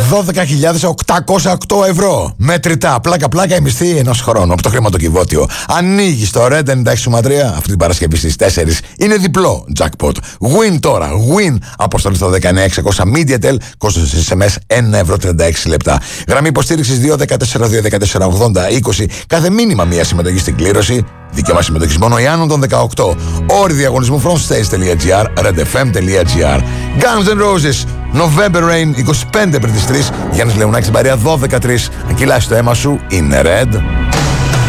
12.808 ευρώ. Μέτρητά, πλάκα-πλάκα η μισθή ενός χρόνου από το χρηματοκιβώτιο. Ανοίγει στο Red 96,3 αυτή την Παρασκευή στις 4. Είναι διπλό jackpot. Win τώρα. Win. Αποστολή στο 19600 MediaTel. Κόστος SMS 1,36 λεπτά. Γραμμή υποστήριξης 214-214-80-20. Κάθε μήνυμα μία συμμετοχή στην κλήρωση. Δικαίωμα συμμετοχής μόνο οι άνω των 18. Όροι διαγωνισμού frontstage.gr, redfm.gr. Guns N' Roses, November Rain, 25 πριν τις 3. Γιάννης Λεωνάκης στην παρέα 12-3. Ακυλάσει το αίμα σου, είναι Red.